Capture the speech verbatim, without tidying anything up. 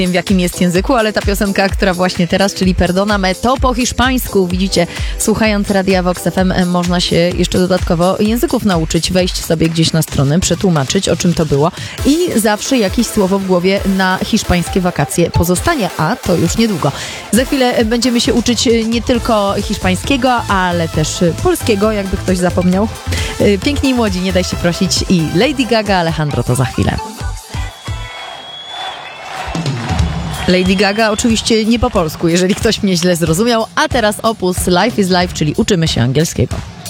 wiem w jakim jest języku, ale ta piosenka, która właśnie teraz, czyli Perdóname, to po hiszpańsku. Widzicie, słuchając Radia Vox F M można się jeszcze dodatkowo języków nauczyć, wejść sobie gdzieś na stronę, przetłumaczyć, o czym to było i zawsze jakieś słowo w głowie na hiszpańskie wakacje pozostanie, a to już niedługo. Za chwilę będziemy się uczyć nie tylko hiszpańskiego, ale też polskiego, jakby ktoś zapomniał. Piękni i młodzi, nie daj się prosić i Lady Gaga, Alejandro to za chwilę. Lady Gaga oczywiście nie po polsku, jeżeli ktoś mnie źle zrozumiał, a teraz opus Life is Life, czyli uczymy się angielskiego.